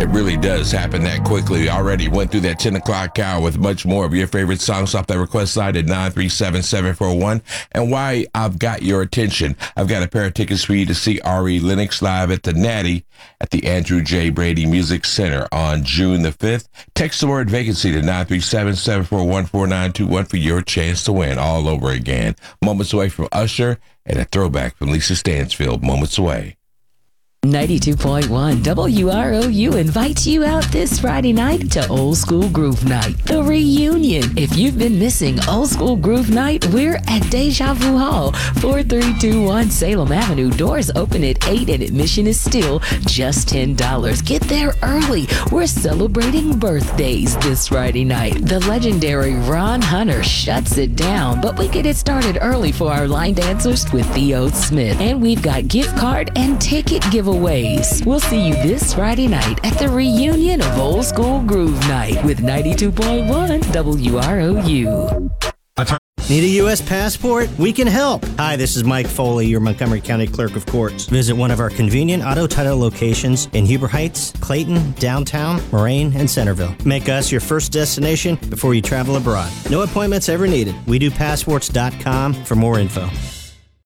It really does happen that quickly. We already went through that 10 o'clock hour with much more of your favorite songs off that request line at 937-741. And why I've got your attention, I've got a pair of tickets for you to see Ari Lennox live at the Natty at the Andrew J. Brady Music Center on June the 5th. Text the word vacancy to 937-741-4921 for your chance to win all over again. Moments away from Usher and a throwback from Lisa Stansfield, Moments Away. 92.1 WROU invites you out this Friday night to Old School Groove Night, the reunion. If you've been missing Old School Groove Night, we're at Deja Vu Hall, 4321 Salem Avenue. Doors open at 8 and admission is still just $10. Get there early. We're celebrating birthdays this Friday night. The legendary Ron Hunter shuts it down, but we get it started early for our line dancers with Theo Smith. And we've got gift card and ticket giveaways. We'll see you this Friday night at the reunion of Old School Groove Night with 92.1 WROU. Need a U.S. passport? We can help. Hi, this is Mike Foley, your Montgomery County Clerk of Courts. Visit one of our convenient auto title locations in Huber Heights, Clayton, downtown, Moraine, and Centerville. Make us your first destination before you travel abroad. No appointments ever needed. We do passports.com for more info.